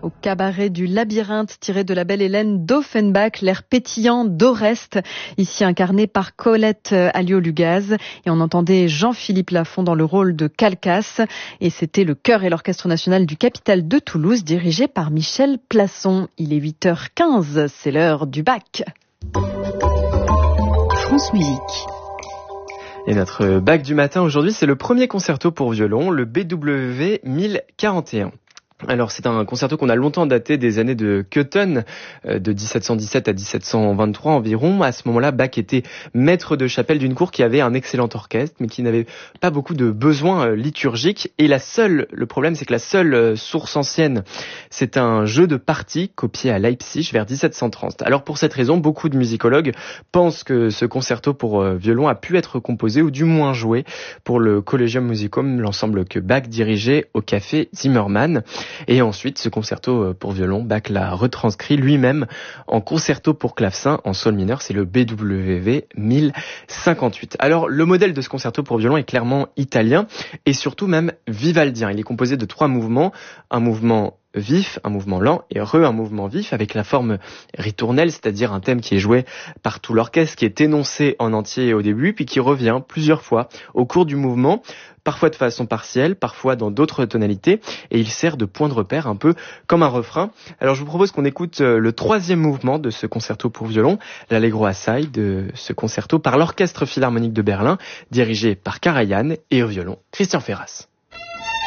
au cabaret du Labyrinthe tiré de la belle Hélène d'Offenbach, l'air pétillant d'Oreste, ici incarné par Colette Alliot-Lugaz. Et on entendait Jean-Philippe Lafont dans le rôle de Calcasse. Et c'était le chœur et l'orchestre national du Capitole de Toulouse, dirigé par Michel Plasson. Il est 8h15, c'est l'heure du bac. France Musique. Et notre bac du matin aujourd'hui, c'est le premier concerto pour violon, le BWV 1041. Alors c'est un concerto qu'on a longtemps daté des années de Köthen, de 1717 à 1723 environ. À ce moment-là, Bach était maître de chapelle d'une cour qui avait un excellent orchestre, mais qui n'avait pas beaucoup de besoins liturgiques. Et le problème, c'est que la seule source ancienne, c'est un jeu de parties copié à Leipzig vers 1730. Alors pour cette raison, beaucoup de musicologues pensent que ce concerto pour violon a pu être composé, ou du moins joué, pour le Collegium Musicum, l'ensemble que Bach dirigeait au café Zimmermann. Et ensuite, ce concerto pour violon, Bach l'a retranscrit lui-même en concerto pour clavecin en sol mineur, c'est le BWV 1058. Alors, le modèle de ce concerto pour violon est clairement italien et surtout même vivaldien. Il est composé de 3 mouvements, un mouvement vif, un mouvement lent et un mouvement vif avec la forme ritournelle, c'est-à-dire un thème qui est joué par tout l'orchestre, qui est énoncé en entier au début, puis qui revient plusieurs fois au cours du mouvement, parfois de façon partielle, parfois dans d'autres tonalités, et il sert de point de repère un peu comme un refrain. Alors je vous propose qu'on écoute le 3e mouvement de ce concerto pour violon, l'Allegro assai de ce concerto par l'Orchestre Philharmonique de Berlin, dirigé par Karajan, et au violon Christian Ferras.